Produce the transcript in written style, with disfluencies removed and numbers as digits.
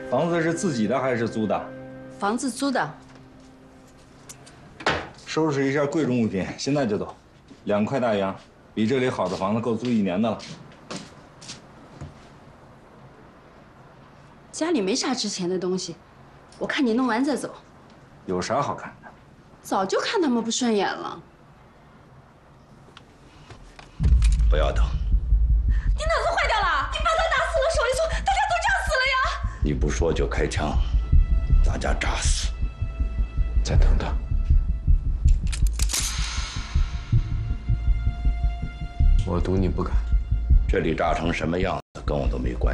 房子是自己的还是租的？ 房子租的。 收拾一下贵重物品，现在就走。2块大洋，比这里好的房子够租1年的了。 家里没啥值钱的东西，我看你弄完再走。 有啥好看的？ 早就看他们不顺眼了。 不要等。 你脑子坏掉了？你把他打死了，手一粗，大家都这样死了呀！ 你不说就开枪，大家炸死。 再等等。我赌你不敢。 这里炸成什么样子跟我都没关系。